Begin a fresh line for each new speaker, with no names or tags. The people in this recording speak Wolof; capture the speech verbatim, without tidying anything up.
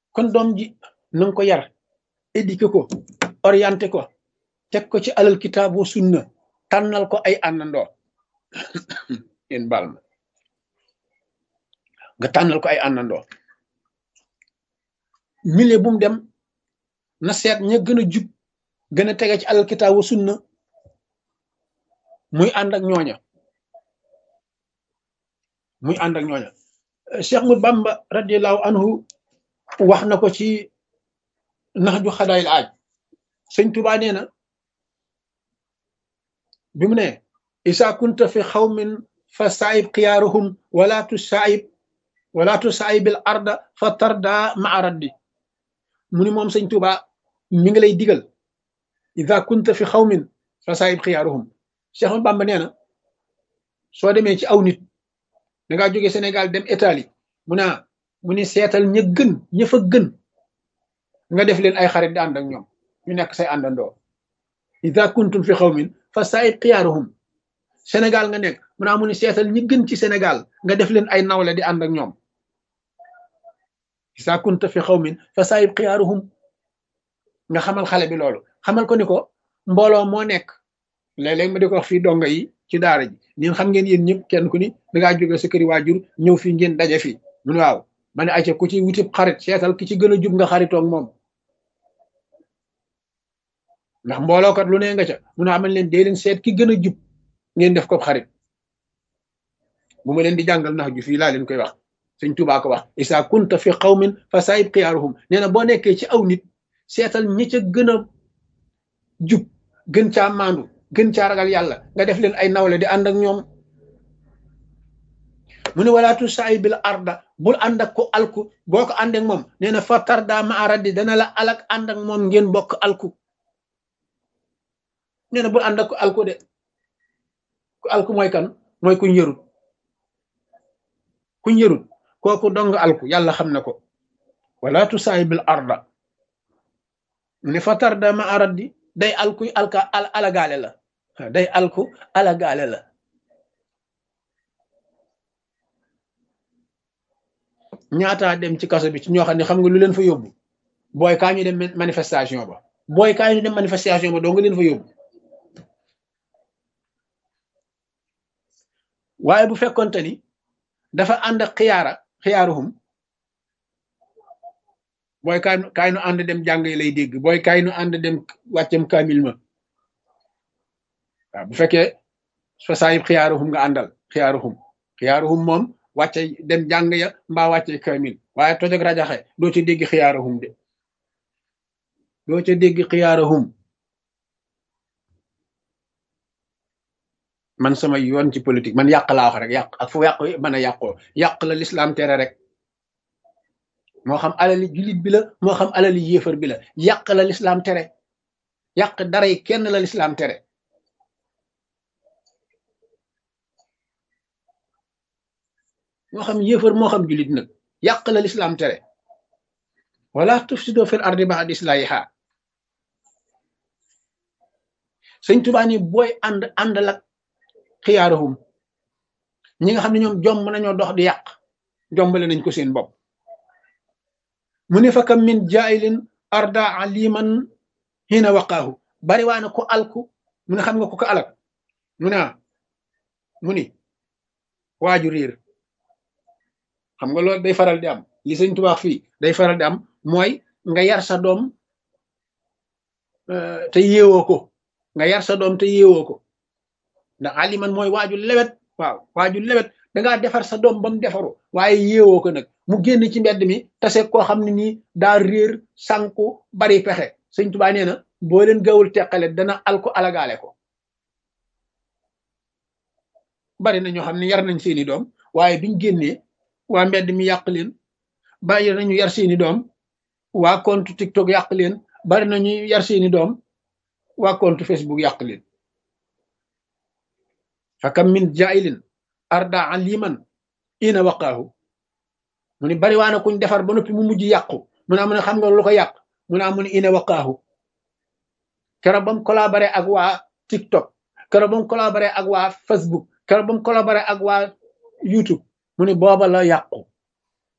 kon doom ji na nga ko yar éduqué ko orienté ko teg ko ci alal kitaab wa sunna tànnal ko ay àndandoo yéen baal ma nga tànnal ko ay àndandoo milieu bu mu dem na seet ña gën a jub gën a tege ci alal kitaab wa sunna muy ànd ak ñooña muy ànd ak ñooña Cheikh Ahmadou Bamba radiallahu anhu wax na ko ci nax ju xadaayil aaj sëñ Tuubaa nee na bi mu ne isa kunta fi xawmin fa saayib xiyaaruhum wala tu saayib wala tu saayibil arda fa tarda maa raddi mu ni moom sëñ Tuubaa mi ngi lay digal isa kunta fi xawmin fa saayib xiyaaruhum Cheikh Ahmadou Bamba nee na soo demee ci aw nit da ngaa jóge Sénégal dem Italie mu naa mu ni seetal ña gën ña fa gën nga def leen ay xarit di ànd ak ñoom ñu nekk say àndandoo ida kuntum fi xawmin fa saayib xiyaaruhum Sénégal nga nekk mu naa mu ni seetal ñi gën ci Sénégal nga def leen ay nawle di ànd ak ñoom ida kunta fi xawmin fa saayib xiyaaruhum nga xamal xale bi loolu xamal ko ni ko mbooloo moo nekk léeg-léeg ma di ko wax fii donga yi ci daara ji ñun xam ngeen yéen ñëpp kenn ku ni dangaa jóge sa këri waajur ñëw fii ngeen daje fii mun waaw ma ne ayca ku ci wutib xarit seetal ki ci gën a jub nga xaritoog moom ndax mboolookat lu ne nga ca mun a amal leen dee leen seet ki gën a jub ngeen def ko xarit bu ma leen di jàngal nax ju fii laa leen koy wax sëñ Tuubaa ko wax isa kunta fi qawmin fa saayib xiyaaruhum nee na boo nekkee ci aw nit seetal ñi ca gën a jub gën caa maandu gën caa ragal yàlla nga def leen ay nawle di ànd ak ñoom mu ne walaatu saayibil arda bul ànd ak ko alku boo ko ànd ak moom nee na fa tarda maa raddi dana la alak ànd ak moom ngeen bokk alku nee na bul ànd ak ko alku de ku alku mooy kan mooy kuñ yërut kuñ yërut kooku dong alku yàlla xam na ko walaatu saayibil arda mu ne fa tarda maa raddi day alku alka al alagaale la day alku alagaale la ñaataa dem ci kaso bi ci ñoo xam ne xam nga lu leen fa yóbbu booy kaa ñu dem manifestation ba booy kaa ñu dem manifestation ba doo nga leen fa yóbbu waaye bu fekkonte ni dafa ànd ak xiyaara xiyaaruhum booy kaay kaay nu ànd dem jàng yi lay dégg booy kaay nu ànd dem wàccem kaamil ma waaw bu fekkee fa saayib xiyaaruhum nga àndal xiyaaruhum xiyaaruhum moom wàcce dem jàng ya mbaa wàcce kaamil waaye toj ak rajaxe doo ca dégg xiyaaruhum de doo ca dégg xiyaaruhum man sama yoon ci politique man yàq laa wax rek yàq ak fu yàq mën a yàqoo yàq la lislaam tere rek moo xam alali jullit bi la moo xam alali yéefar bi la yàq la lislaam tere yàq dara yi kenn la lislaam tere moo xam yéefar moo xam jullit nag yàq la lislaam tere wala tufsido fil ardi ba'da islahiha sëñ Tuubaa ni booy ànd àndal ak xiyaaruhum ñi nga xam ne ñoom jomb nañoo dox di yàq jombale nañ ko seen bopp mu ne fa kam min jaayilin arda aliman hina waqaahu bari waa na ko alku mu ne xam nga ko ko alak mu ne mu ni waaju riir xam nga loolu day faral di am li sëñ Tuubaa fii day faral di am mooy nga yar sa doom te yeewoo ko nga yar sa doom te yeewoo ko ndax aliman mooy waaju lewet waaw waaju lewet dangaa defar sa doom ba mu defaru waaye yeewoo ko nag mu génn ci mbedd mi tase koo xam ne nii daa réer sànku bari pexe sëñ Tuubaa nee na boo leen gawul teqale dana alko alagaale ko bari na ñoo xam ne yar nañ seeni doom waaye biñ génnee waa mbedd mi yàq leen bari nañu yar seeni doom waa compte TikTok yàq leen bari nañu yar seeni doom waa compte Facebook yàq leen fakam min jailin arda aliman ina waqaahu mu ni bari waa na kuñ defar ba noppi mu mujj yàqu mu naa mu ne xam nga lu ko yàq mu naa mu ne ina waqaahu keroog ba mu collaboré ak waa TikTok keroog ba mu collaboré ak waa Facebook keroog ba mu collaboré ak waa YouTube mu ne booba la yàqu